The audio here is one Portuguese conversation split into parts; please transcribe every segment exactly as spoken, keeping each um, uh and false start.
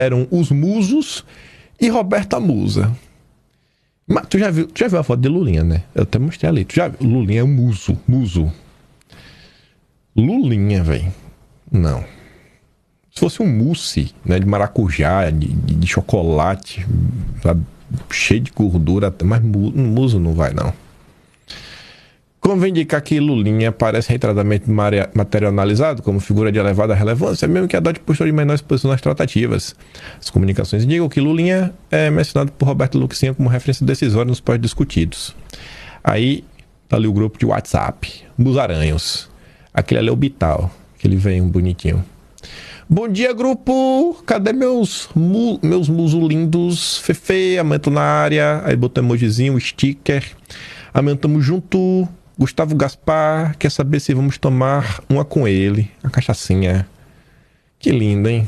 eram os musos e Roberta Musa. Mas tu já viu, tu já viu a foto de Lulinha, né? Eu até mostrei ali. Tu já viu? Lulinha é um muso, muso. Lulinha, velho. Não. Se fosse um mousse, né, de maracujá, de, de, de chocolate, sabe, cheio de gordura, mas muso não vai, não. Convém indicar que Lulinha aparece reiteradamente materializado como figura de elevada relevância, mesmo que adote postura de menor exposição nas tratativas. As comunicações indicam que Lulinha é mencionado por Roberto Luxinha como referência decisória nos pós-discutidos. Aí tá ali o grupo de WhatsApp, Musaranhos. Aquele ali é o Bital, aquele velho bonitinho. Bom dia, grupo! Cadê meus, mu, meus musos lindos? Fefe, aumento na área. Aí botou emojizinho, sticker. Aumentamos junto. Gustavo Gaspar quer saber se vamos tomar uma com ele. A cachaçinha. Que lindo, hein?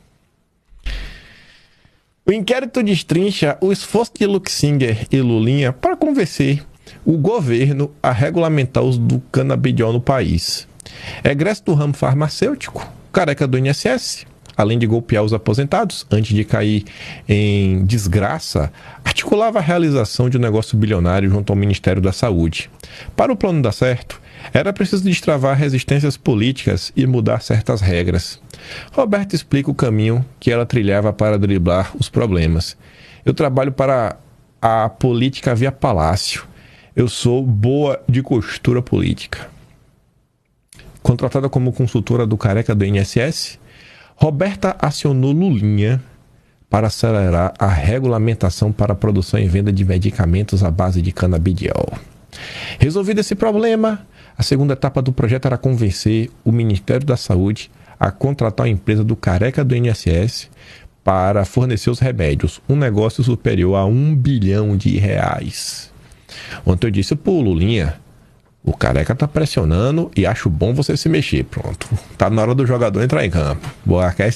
O inquérito destrincha o esforço de Luxinger e Lulinha para convencer o governo a regulamentar o uso do canabidiol no país. Egresso do ramo farmacêutico, careca do I N S S, além de golpear os aposentados antes de cair em desgraça, articulava a realização de um negócio bilionário junto ao Ministério da Saúde. Para o plano dar certo, era preciso destravar resistências políticas e mudar certas regras. Roberto explica o caminho que ela trilhava para driblar os problemas. Eu trabalho para a política via palácio. Eu sou boa de costura política. Contratada como consultora do careca do I N S S, Roberta acionou Lulinha para acelerar a regulamentação para a produção e venda de medicamentos à base de canabidiol. Resolvido esse problema, a segunda etapa do projeto era convencer o Ministério da Saúde a contratar a empresa do careca do I N S S para fornecer os remédios, um negócio superior a um bilhão de reais. Ontem eu disse, pô, Lulinha, o careca tá pressionando e acho bom você se mexer. Pronto. Tá na hora do jogador entrar em campo. Boa,